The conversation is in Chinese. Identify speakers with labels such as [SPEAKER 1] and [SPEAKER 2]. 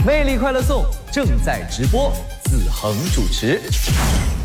[SPEAKER 1] 魅力快乐颂正在直播，子恒主持。